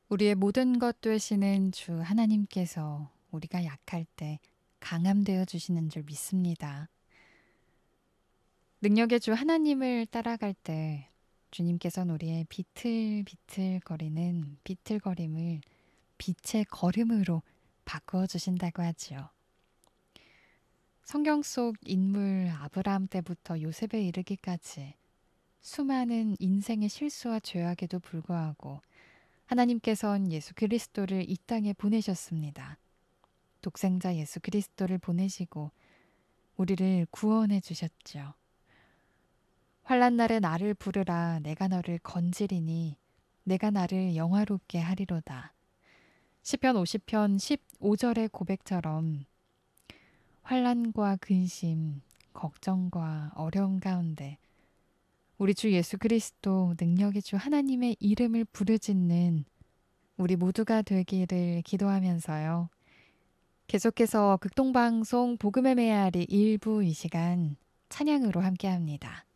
우리의 모든 것 되시는 주 하나님께서 우리가 약할 때 강함되어 주시는 줄 믿습니다. 능력의 주 하나님을 따라갈 때 주님께서는 우리의 비틀비틀거리는 비틀거림을 빛의 걸음으로 바꾸어 주신다고 하지요. 성경 속 인물 아브라함 때부터 요셉에 이르기까지 수많은 인생의 실수와 죄악에도 불구하고 하나님께서는 예수 그리스도를 이 땅에 보내셨습니다. 독생자 예수 그리스도를 보내시고 우리를 구원해 주셨죠. 환난 날에 나를 부르라 내가 너를 건지리니 내가 나를 영화롭게 하리로다. 시편 50편 15절의 고백처럼 환난과 근심, 걱정과 어려움 가운데 우리 주 예수 그리스도 능력의 주 하나님의 이름을 부르짖는 우리 모두가 되기를 기도하면서요. 계속해서 극동방송 복음의 메아리 일부 이 시간 찬양으로 함께합니다.